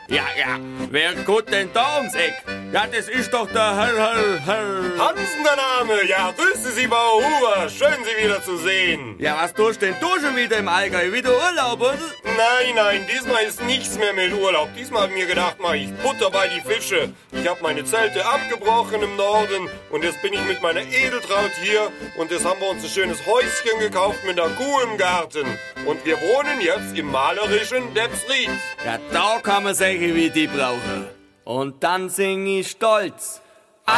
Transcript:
Ja, wer kommt denn da ums Eck? Ja, das ist doch der Herr. Hansen der Name, ja, grüße Sie, Bauer Huber, schön Sie wieder zu sehen. Ja, was tust denn du schon wieder im Allgäu? Wieder Urlaub, oder? Nein, diesmal ist nichts mehr mit Urlaub. Diesmal habe ich mir gedacht, mach ich Butter bei die Fische. Ich habe meine Zelte abgebrochen im Norden und jetzt bin ich mit meiner Edeltraut hier und jetzt haben wir uns ein schönes Häuschen gekauft mit einer Kuh im Garten. Und wir wohnen jetzt im malerischen Deppsried. Ja, da kann man solche wie die brauchen. Und dann sing ich stolz.